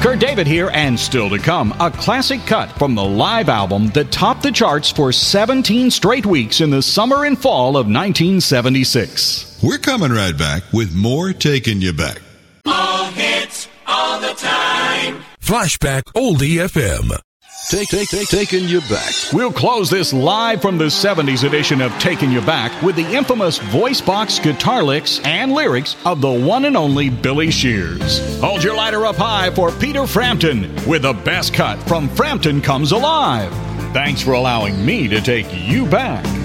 Kurt David here, and still to come, a classic cut from the live album that topped the charts for 17 straight weeks in the summer and fall of 1976. We're coming right back with more Taking You Back. All hits, all the time. Flashback Oldie FM. Taking You Back. We'll close this live from the 70s edition of Taking You Back with the infamous voice box guitar licks and lyrics of the one and only Billy Shears. Hold your lighter up high for Peter Frampton with the best cut from Frampton Comes Alive. Thanks for allowing me to take you back.